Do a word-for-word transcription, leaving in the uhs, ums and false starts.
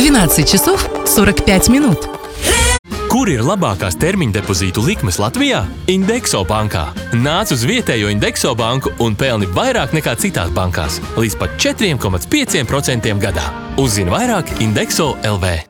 двенадцать часов сорок пять минут. Kur ir labākās termiņdepozītu likmes Latvijā? Indexo bankā. Nāc uz vietējo Indexo banku un pelni vairāk nekā citās bankās. Līdz pat četri komats pieci procenti gadā. Uzzini vairāk Indexo L V.